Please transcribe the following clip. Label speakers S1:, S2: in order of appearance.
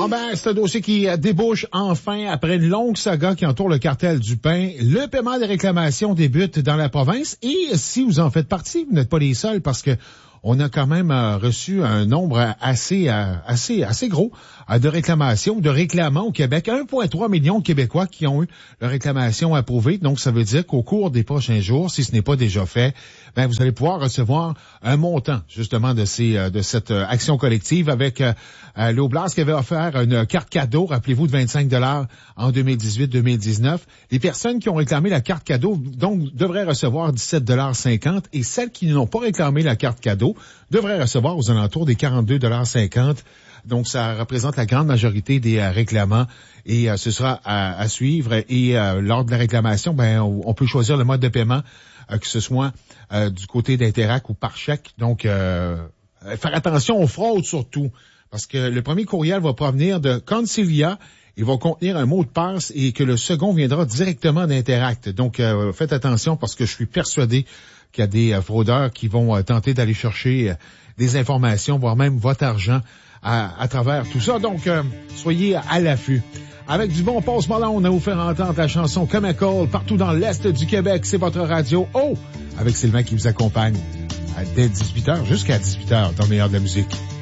S1: Ah ben, c'est un dossier qui débouche enfin après une longue saga qui entoure le cartel du pain. Le paiement des réclamations débute dans la province et si vous en faites partie, vous n'êtes pas les seuls parce que on a quand même reçu un nombre assez gros de réclamations, de réclamants au Québec. 1,3 million de Québécois qui ont eu leur réclamation approuvée. Donc, ça veut dire qu'au cours des prochains jours, si ce n'est pas déjà fait, ben vous allez pouvoir recevoir un montant, justement, de cette action collective avec l'Oblast qui avait offert une carte cadeau, rappelez-vous, de 25 $ en 2018-2019. Les personnes qui ont réclamé la carte cadeau, donc, devraient recevoir 17,50 $ et celles qui n'ont pas réclamé la carte cadeau devraient recevoir aux alentours des 42,50 $. Donc, ça représente la grande majorité des réclamants et ce sera à suivre. Et lors de la réclamation, ben on peut choisir le mode de paiement, que ce soit du côté d'Interac ou par chèque. Donc, faire attention aux fraudes surtout, parce que le premier courriel va provenir de Concilia. Il va contenir un mot de passe et que le second viendra directement d'Interact. Donc, faites attention parce que je suis persuadé qu'il y a des fraudeurs qui vont tenter d'aller chercher des informations, voire même votre argent à travers tout ça. Donc, soyez à l'affût. Avec du bon Post Malone, à vous faire entendre la chanson Chemical partout dans l'Est du Québec. C'est votre radio. Oh! Avec Sylvain qui vous accompagne dès 18h jusqu'à 18h dans le meilleur de la musique.